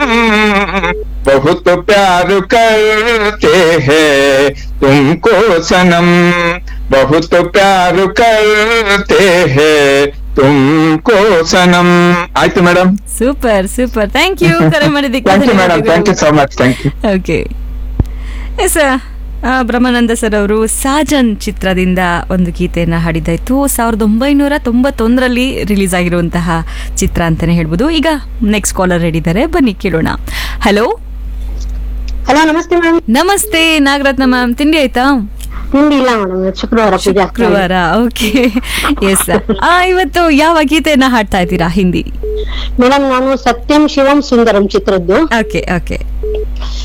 बहुत प्यार करते हैं तुमको सनम, बहुत प्यार करते हैं तुमको ಸನಂ. ಆಯ್ತು madam. Super super, thank you ಕರೆ ಮಾಡಿದ್ದಕ್ಕೆ. Thank you madam, thank you so much, thank you. Okay yes, Brahmananda sir ಅವರು ಸಾಜನ್ ಚಿತ್ರದಿಂದ ಒಂದು ಗೀತೆಯನ್ನು ಹಾಡಿದ್ದಾಯ್ತು. 1991ರಲ್ಲಿ ರಿಲೀಸ್ ಆಗಿರುವಂತಹ ಚಿತ್ರ ಅಂತಾನೆ ಹೇಳ್ಬೋದು. ಈಗ ನೆಕ್ಸ್ಟ್ ಕಾಲರ್ ರೆಡಿ ಇದ್ದಾರೆ, ಬನ್ನಿ ಕೇಳೋಣ. ಹಲೋ ಹಲೋ, ನಮಸ್ತೆ ಮ್ಯಾಮ್. ನಮಸ್ತೆ ನಾಗರತ್ನ ಮ್ಯಾಮ್, ತಿಂಡಿ ಆಯ್ತಾ? ತಿಂಡಿ ಇಲ್ಲ ಮೇಡಮ್, ಶುಕ್ರವಾರ ಪೂಜೆ ಆಗ್ತಾ ಇದೆ. ಶುಕ್ರವಾರ, ಓಕೆ. ಎಸ್, ಇವತ್ತು ಯಾವ ಗೀತೆಯನ್ನ ಹಾಡ್ತಾ ಇದ್ದೀರಾ ಹಿಂದಿ? ಮೇಡಮ್, ನಾನು ಸತ್ಯಂ ಶಿವಂ ಸುಂದರಂ ಚಿತ್ರದ್ದು ಓಕೆ ಓಕೆ